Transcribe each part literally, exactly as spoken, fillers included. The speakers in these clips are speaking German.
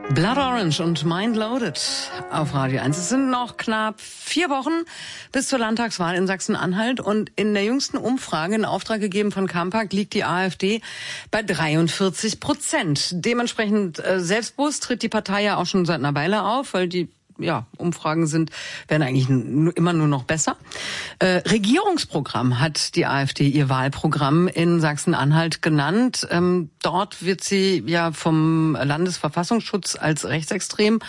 Blood Orange und Mind Loaded auf Radio eins. Es sind noch knapp vier Wochen bis zur Landtagswahl in Sachsen-Anhalt und in der jüngsten Umfrage in Auftrag gegeben von Campact liegt die AfD bei dreiundvierzig Prozent. Dementsprechend äh, selbstbewusst tritt die Partei ja auch schon seit einer Weile auf, weil die ja, Umfragen sind, werden eigentlich n- immer nur noch besser. Äh, Regierungsprogramm hat die AfD ihr Wahlprogramm in Sachsen-Anhalt genannt. Ähm, dort wird sie ja vom Landesverfassungsschutz als rechtsextrem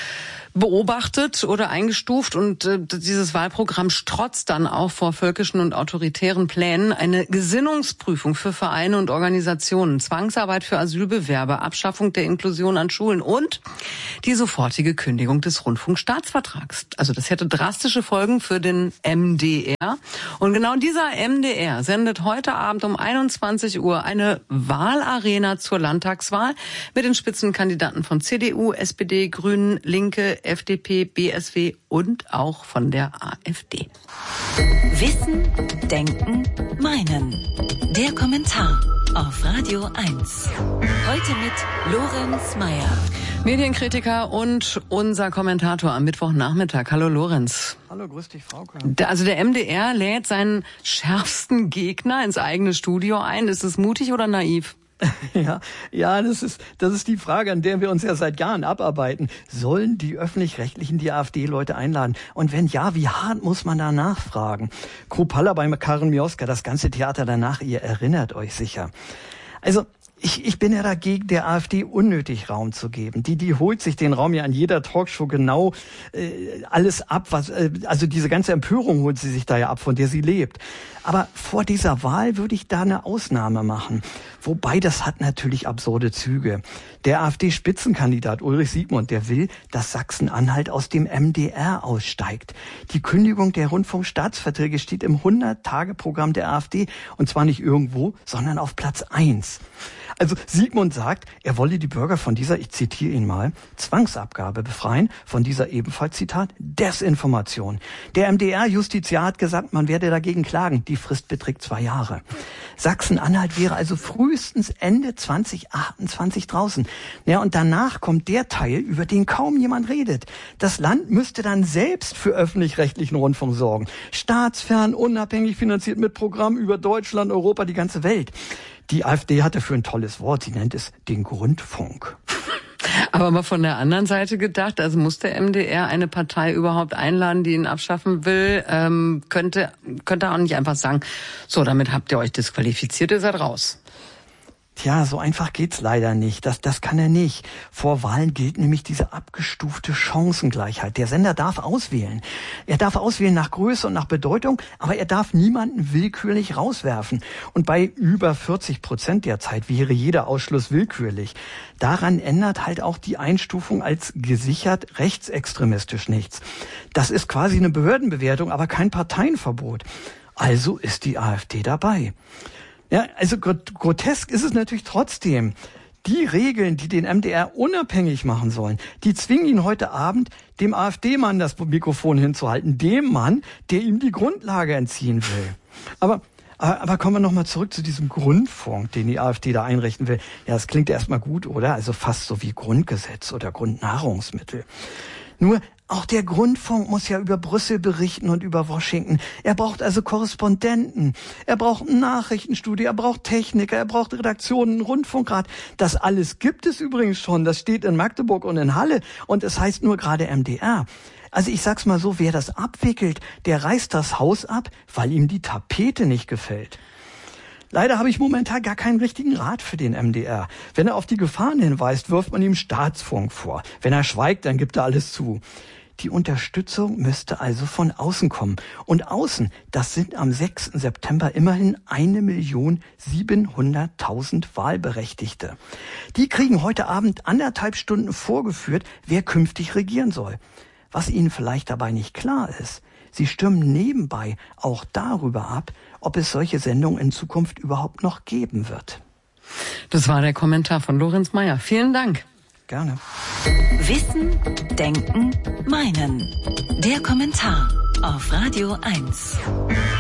beobachtet oder eingestuft und äh, dieses Wahlprogramm strotzt dann auch vor völkischen und autoritären Plänen eine Gesinnungsprüfung für Vereine und Organisationen, Zwangsarbeit für Asylbewerber, Abschaffung der Inklusion an Schulen und die sofortige Kündigung des Rundfunkstaatsvertrags. Also das hätte drastische Folgen für den M D R. Und genau dieser M D R sendet heute Abend um einundzwanzig Uhr eine Wahlarena zur Landtagswahl mit den Spitzenkandidaten von C D U, S P D, Grünen, Linke, F D P, B S W und auch von der AfD. Wissen, Denken, Meinen. Der Kommentar auf Radio eins. Heute mit Lorenz Meyer. Medienkritiker und unser Kommentator am Mittwochnachmittag. Hallo Lorenz. Hallo, grüß dich, Frauke. Also der M D R lädt seinen schärfsten Gegner ins eigene Studio ein. Ist es mutig oder naiv? Ja, ja, das ist, das ist die Frage, an der wir uns ja seit Jahren abarbeiten. Sollen die Öffentlich-Rechtlichen die AfD-Leute einladen? Und wenn ja, wie hart muss man da nachfragen? Kruppalla bei Karin Mioska, das ganze Theater danach, ihr erinnert euch sicher. Also, Ich, ich bin ja dagegen, der AfD unnötig Raum zu geben. Die, die holt sich den Raum ja an jeder Talkshow genau äh, alles ab, was, äh, also diese ganze Empörung holt sie sich da ja ab, von der sie lebt. Aber vor dieser Wahl würde ich da eine Ausnahme machen. Wobei, das hat natürlich absurde Züge. Der AfD-Spitzenkandidat Ulrich Siegmund, der will, dass Sachsen-Anhalt aus dem M D R aussteigt. Die Kündigung der Rundfunkstaatsverträge steht im hundert-Tage-Programm der AfD. Und zwar nicht irgendwo, sondern auf Platz eins. Also Siegmund sagt, er wolle die Bürger von dieser, ich zitiere ihn mal, Zwangsabgabe befreien, von dieser ebenfalls, Zitat, Desinformation. Der M D R-Justiziar hat gesagt, man werde dagegen klagen. Die Frist beträgt zwei Jahre. Sachsen-Anhalt wäre also frühestens Ende zwanzig achtundzwanzig draußen. Ja, und danach kommt der Teil, über den kaum jemand redet. Das Land müsste dann selbst für öffentlich-rechtlichen Rundfunk sorgen. Staatsfern, unabhängig finanziert mit Programm über Deutschland, Europa, die ganze Welt. Die AfD hat dafür ein tolles Wort. Sie nennt es den Grundfunk. Aber mal von der anderen Seite gedacht, also muss der M D R eine Partei überhaupt einladen, die ihn abschaffen will? Ähm, könnte, könnte auch nicht einfach sagen, so, damit habt ihr euch disqualifiziert, ihr seid raus. Tja, so einfach geht's leider nicht. Das, das kann er nicht. Vor Wahlen gilt nämlich diese abgestufte Chancengleichheit. Der Sender darf auswählen. Er darf auswählen nach Größe und nach Bedeutung, aber er darf niemanden willkürlich rauswerfen. Und bei über vierzig Prozent derzeit wäre jeder Ausschluss willkürlich. Daran ändert halt auch die Einstufung als gesichert rechtsextremistisch nichts. Das ist quasi eine Behördenbewertung, aber kein Parteienverbot. Also ist die AfD dabei. Ja, also grotesk ist es natürlich trotzdem. Die Regeln, die den M D R unabhängig machen sollen, die zwingen ihn heute Abend, dem AfD-Mann das Mikrofon hinzuhalten. Dem Mann, der ihm die Grundlage entziehen will. Aber, aber, aber kommen wir nochmal zurück zu diesem Grundfunk, den die AfD da einrichten will. Ja, das klingt erstmal gut, oder? Also fast so wie Grundgesetz oder Grundnahrungsmittel. Nur, auch der Grundfunk muss ja über Brüssel berichten und über Washington. Er braucht also Korrespondenten. Er braucht ein Nachrichtenstudio, er braucht Techniker, er braucht Redaktionen, einen Rundfunkrat. Das alles gibt es übrigens schon. Das steht in Magdeburg und in Halle. Und es heißt nur gerade M D R. Also ich sag's mal so, wer das abwickelt, der reißt das Haus ab, weil ihm die Tapete nicht gefällt. Leider habe ich momentan gar keinen richtigen Rat für den M D R. Wenn er auf die Gefahren hinweist, wirft man ihm Staatsfunk vor. Wenn er schweigt, dann gibt er alles zu. Die Unterstützung müsste also von außen kommen. Und außen, das sind am sechsten September immerhin eine Million siebenhunderttausend Wahlberechtigte. Die kriegen heute Abend anderthalb Stunden vorgeführt, wer künftig regieren soll. Was ihnen vielleicht dabei nicht klar ist, sie stimmen nebenbei auch darüber ab, ob es solche Sendungen in Zukunft überhaupt noch geben wird. Das war der Kommentar von Lorenz Meyer. Vielen Dank. Gerne. Wissen, Denken, Meinen. Der Kommentar auf Radio eins.